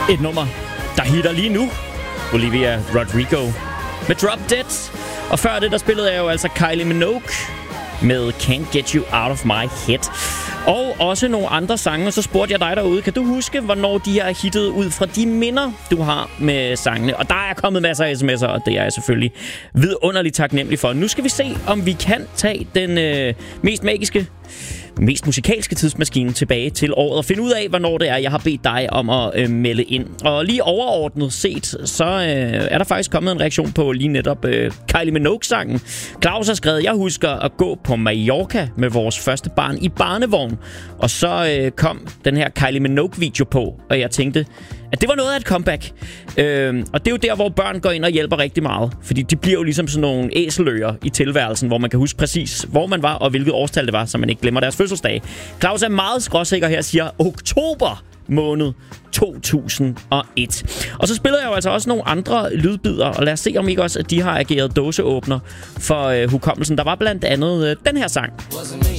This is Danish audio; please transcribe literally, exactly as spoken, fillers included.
Et nummer, der hitter lige nu. Olivia Rodrigo med Drop Dead. Og før det, der spillede jeg jo altså Kylie Minogue med Can't Get You Out of My Head. Og også nogle andre sange. Og så spurgte jeg dig derude, kan du huske, hvornår de er hittet ud fra de minder, du har med sangene? Og der er kommet masser af sms'er, og det er jeg selvfølgelig vidunderligt taknemmelig for. Nu skal vi se, om vi kan tage den øh, mest magiske, mest musikalske tidsmaskine tilbage til året og finde ud af, hvornår det er, jeg har bedt dig om at øh, melde ind. Og lige overordnet set, så øh, er der faktisk kommet en reaktion på lige netop øh, Kylie Minogue-sangen. Claus har skrevet, jeg husker at gå på Mallorca med vores første barn i barnevogn. Og så øh, kom den her Kylie Minogue-video på, og jeg tænkte, at det var noget af et comeback. Øh, og det er jo der, hvor børn går ind og hjælper rigtig meget. Fordi de bliver jo ligesom sådan nogle æseløer i tilværelsen, hvor man kan huske præcis, hvor man var og hvilket årstal det var, så man ikke glemmer deres fødselsdag. Claus er meget skråsikker her og siger oktober måned to tusind og et. Og så spillede jeg jo altså også nogle andre lydbider, og lad os se, om ikke også at de har ageret dåseåbner for øh, hukommelsen. Der var blandt andet øh, den her sang.